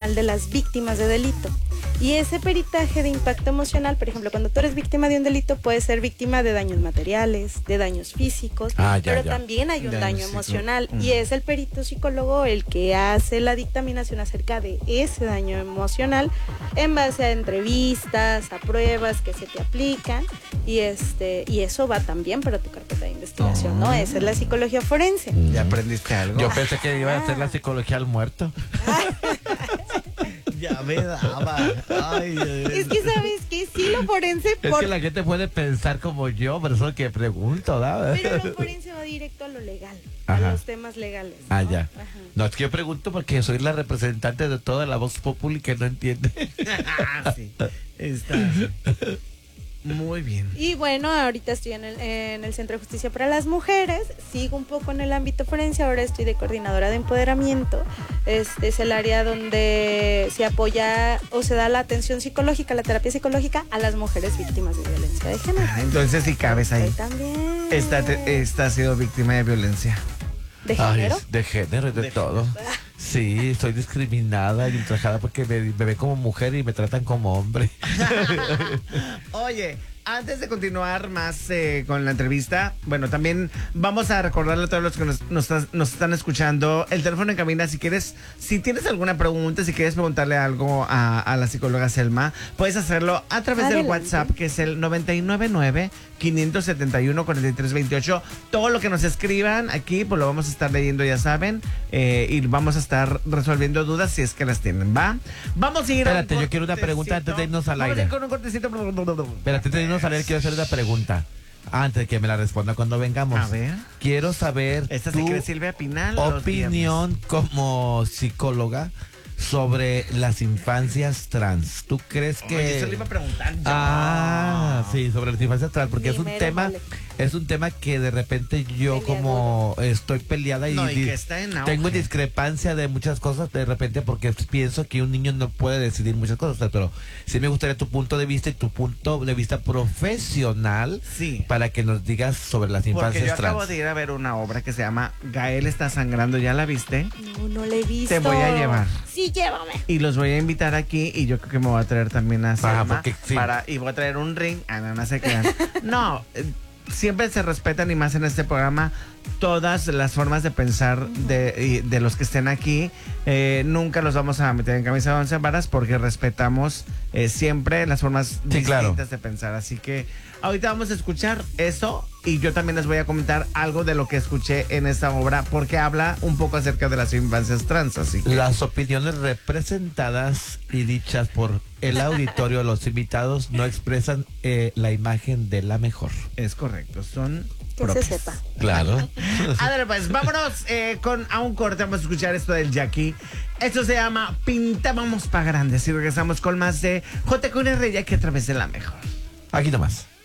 Nacional de las Víctimas de Delito. Y ese peritaje de impacto emocional, por ejemplo, cuando tú eres víctima de un delito, puedes ser víctima de daños materiales, de daños físicos, pero también hay un daño emocional. Y es el perito psicólogo el que hace la dictaminación acerca de ese daño emocional en base a entrevistas, a pruebas que se te aplican. Y eso va también para tu carpeta de investigación, ¿no? Esa es la psicología forense. ¿Ya aprendiste algo? Yo pensé que iba a hacer la psicología al muerto. Ya me daba. Ay, es que sabes que sí, lo forense es que la gente puede pensar como yo, pero eso es lo que pregunto, ¿verdad? Pero lo forense va directo a lo legal, a los temas legales, ¿no? Ah, ya. No, es que yo pregunto porque soy la representante de toda la voz populi que no entiende. Sí, está muy bien. Y bueno, ahorita estoy en el Centro de Justicia para las Mujeres, sigo un poco en el ámbito forense, ahora estoy de coordinadora de empoderamiento. Es el área donde se apoya o se da la atención psicológica, la terapia psicológica a las mujeres víctimas de violencia de género. Entonces sí cabes ahí. También. Esta ha sido víctima de violencia. ¿De género? De género y de todo. Sí, soy discriminada y ultrajada porque me ven como mujer y me tratan como hombre. Oye, antes de continuar más con la entrevista, bueno, también vamos a recordarle a todos los que nos están escuchando el teléfono en cabina. Si tienes alguna pregunta, si quieres preguntarle algo a la psicóloga Selma, puedes hacerlo a través del WhatsApp, que es el 999-571-4328. Todo lo que nos escriban aquí, pues lo vamos a estar leyendo, ya saben, y vamos a estar resolviendo dudas si es que las tienen, ¿va? Vamos a ir. Espérate, yo quiero una pregunta antes de irnos al aire. Vamos a ir con un cortecito. Espérate, antes de irnos al aire, quiero hacer una pregunta. Antes de que me la responda cuando vengamos. A ver. Quiero saber Esta tu sí que es Silvia Pinal. opinión como psicóloga sobre las infancias trans. ¿Tú crees que...? Eso le iba a preguntar yo. Sí, sobre las infancias trans, porque es un tema que de repente yo como estoy peleada y que está en auge. tengo discrepancia de muchas cosas de repente porque pienso que un niño no puede decidir muchas cosas, pero sí me gustaría tu punto de vista y tu punto de vista profesional para que nos digas sobre las infancias trans. Porque yo acabo de ir a ver una obra que se llama Gael está sangrando, ¿ya la viste? No la he visto. Te voy a llevar. Sí, llévame. Y los voy a invitar aquí y yo creo que me voy a traer también a Selma y voy a traer un ring. No se crean. No, siempre se respetan y más en este programa todas las formas de pensar de los que estén aquí. Nunca los vamos a meter en camisa de once varas porque respetamos siempre las formas distintas de pensar. Así que ahorita vamos a escuchar eso y yo también les voy a comentar algo de lo que escuché en esta obra porque habla un poco acerca de las infancias trans. Así que las opiniones representadas y dichas por el auditorio de los invitados no expresan la imagen de la mejor. Es correcto, son que propias. se sepa. Claro. A ver, pues vámonos a un corte. Vamos a escuchar esto del Jackie. Esto se llama Pintábamos pa' Grandes y regresamos con más de JQR aquí a través de la mejor. Aquí nomás.